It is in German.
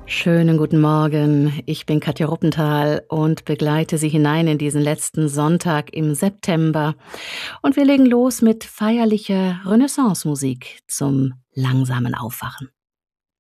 Schönen guten Morgen. Ich bin Katja Ruppenthal und begleite Sie hinein in diesen letzten Sonntag im September. Und wir legen los mit feierlicher Renaissance-Musik zum langsamen Aufwachen.